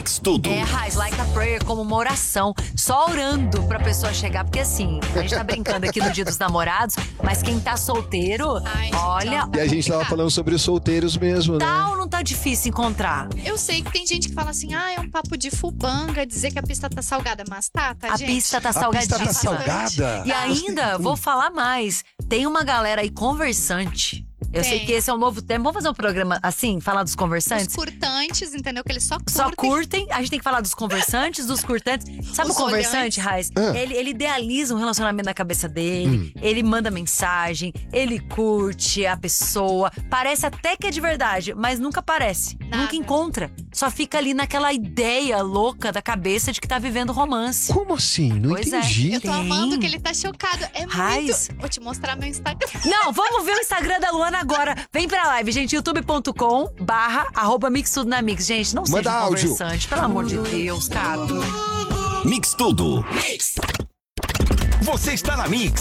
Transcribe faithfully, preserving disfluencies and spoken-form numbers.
Mix Tudo. É, Raiz, like a prayer, como uma oração. Só orando pra pessoa chegar. Porque assim, a gente tá brincando aqui no Dia dos Namorados, mas quem tá solteiro, Ai, gente, olha... ó. E a gente tava falando sobre os solteiros mesmo, né? Tá ou não tá difícil encontrar? Eu sei que tem gente que fala assim, ah, é um papo de fubanga dizer que a pista tá salgada, mas tá, tá, A gente? pista tá A pista salgadíssima. tá salgada? E ainda, vou falar mais, tem uma galera aí conversante. Eu Tem. sei que esse é um novo tema. Vamos fazer um programa assim, falar dos Os conversantes? curtantes, entendeu? Que eles só curtem. Só curtem, a gente tem que falar dos conversantes, dos curtantes. Sabe Os o conversante, olhantes. Raiz? Ah. Ele, ele idealiza um relacionamento na cabeça dele, ele manda mensagem, ele curte a pessoa. Parece até que é de verdade, mas nunca parece. Nada. Nunca encontra. Só fica ali naquela ideia louca da cabeça de que tá vivendo romance. Como assim? Não Pois é. entendi. Eu tô Tem. amando que ele tá chocado. É Raiz. muito... Vou te mostrar meu Instagram. Não, vamos ver o Instagram da Luana agora. Vem pra live, gente. youtube ponto com barra arroba Mix Tudo na Mix. Gente, não Manda seja um áudio. conversante. Pelo amor de Deus, cara. Mix Tudo. Você está na Mix.